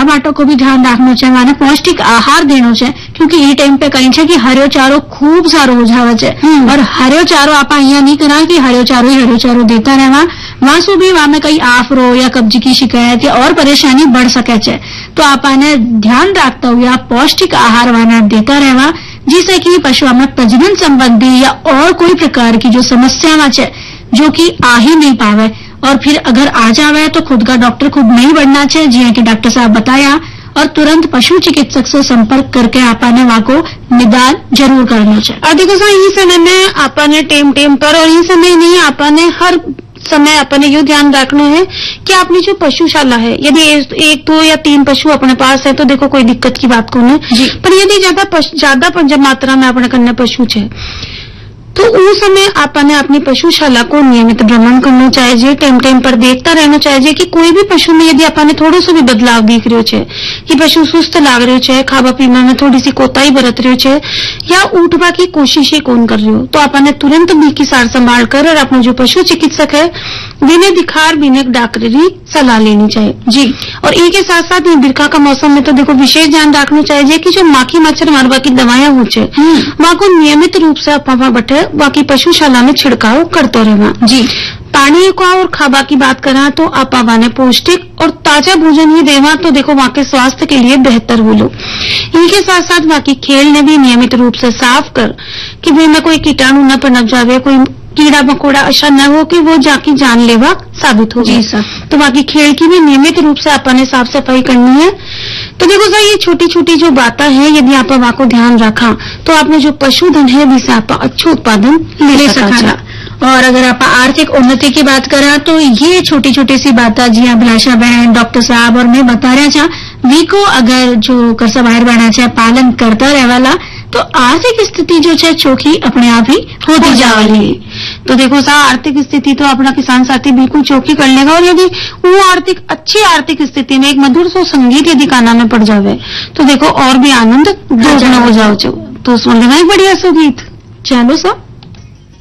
बाटों को भी ध्यान रखना चाहिए, माने पौष्टिक आहार देनो छे, क्योंकि ये टाइम पे कहीं छे कि हरियो चारो खूब सारो हो जावे छे और हरियो चारो आप अहींया नहीं करा कि हरियो चारो देता रहवा, वासु भी वामे कई आफरो या कब्ज की शिकायत या और परेशानी बढ़ सके छे। तो आपने ध्यान रखता हुए आप पौष्टिक आहार वाना देता रहवा, जिससे कि पशुओं में प्रजनन संबंधी या और कोई प्रकार की जो समस्या छे जो कि आ ही नहीं पावे, और फिर अगर आ जावे तो खुद का डॉक्टर खुद नहीं बढ़ना चाहिए, जिया कि डॉक्टर साहब बताया, और तुरंत पशु चिकित्सक से संपर्क करके आपने वहां को निदान जरूर करना चाहिए। और देखो सर, इस समय में आपने टेम पर, और ये समय नहीं, आपने हर समय अपने यो ध्यान रखना है कि अपनी जो पशुशाला है, यदि एक दो या तीन पशु अपने पास है तो देखो कोई दिक्कत की बात कौन है, पर यदि ज्यादा मात्रा में अपने कन्या पशु है तो उस समय आपने अपनी पशुशाला को नियमित भ्रमण करना चाहिए, टाइम पर देखता रहना चाहिए कि कोई भी पशु में यदि आपने थोड़ो सो भी बदलाव दिख रहो छे, कि पशु सुस्त लाग रहो छे, खावा पीवा में थोड़ी सी कोताही बरत रहो छे या उठवा की कोशिश ही कौन कर रहे हो, तो आपने तुरंत बी की सार संभाल कर और अपने जो पशु चिकित्सक है विनय दिखार विनय डॉक्टरी सलाह लेनी चाहिए जी। और एक के साथ साथ बिरखा का मौसम में तो देखो विशेष ध्यान रखना चाहिए कि जो माखी मच्छर मारवा की दवाएं हो छे वहां को नियमित रूप से अपना बैठे बाकी पशुशाला में छिड़काव करते रहना जी। पानी का और खाबा की बात करा तो आप ने पौष्टिक और ताजा भोजन ही देवा तो देखो वहां के स्वास्थ्य के लिए बेहतर हो लो। इनके साथ साथ बाकी खेल ने भी नियमित रूप से साफ कर कि भाई में कोई कीटाणु न पनप जावे, कोई कीड़ा मकोड़ा ऐसा न हो कि वो जाके जानलेवा साबित हो जी सर। तो बाकी खेल की भी नियमित रूप से आपने साफ सफाई करनी है। तो देखो सर, ये छोटी छोटी जो बातें हैं यदि आप वहां को ध्यान रखा तो आपने जो पशुधन है जिससे आप अच्छा उत्पादन ले सकता। और अगर आप आर्थिक उन्नति की बात करें तो ये छोटी छोटी सी बातें जी अभिलाषा बहन, डॉक्टर साहब और मैं बता रहा था, वीको अगर जो करसा बाहर बना चाहे पालन करता रहेवाला तो आर्थिक स्थिति जो है चोखी अपने आप ही होती जावाली। तो देखो सा आर्थिक स्थिति तो अपना किसान साथी बिल्कुल चौकी कर लेगा, और यदि वो अच्छी आर्थिक स्थिति में एक मधुर सो संगीत यदि काना में पड़ जावे तो देखो और भी आनंद दोगुना हो जाओ। तो सुन लेना एक बढ़िया सो गीत, चलो सब।